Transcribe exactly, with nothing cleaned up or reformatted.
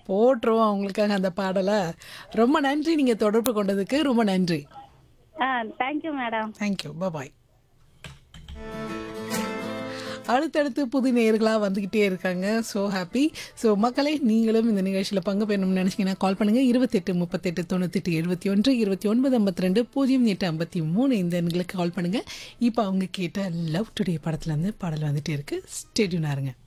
போட்டுருவோம் அவங்களுக்காக அந்த பாடலை. ரொம்ப நன்றி நீங்கள் தொடர்பு கொண்டதுக்கு. ரொம்ப நன்றி. ஆ தேங்க்யூ மேடம். தேங்க்யூ. பாய். அடுத்தடுத்து புது நேயர்களாக வந்துக்கிட்டே இருக்காங்க. So happy. ஸோ மக்களே, நீங்களும் இந்த நிகழ்ச்சியில் பங்கு பெறணும்னு நினச்சிங்கன்னா கால் பண்ணுங்கள். இருபத்தெட்டு முப்பத்தெட்டு தொண்ணூத்தெட்டு எழுபத்தி ஒன்று இருபத்தி ஒன்பது ஐம்பத்தி ரெண்டு பூஜ்ஜியம் எட்டு ஐம்பத்தி மூணு இந்த எண்களுக்கு கால் பண்ணுங்கள். இப்போ அவங்க கேட்ட லவ் டுடே படத்துலேருந்து பாடல் வந்துகிட்டே இருக்குது. ஸ்டேடியூனாக இருங்க.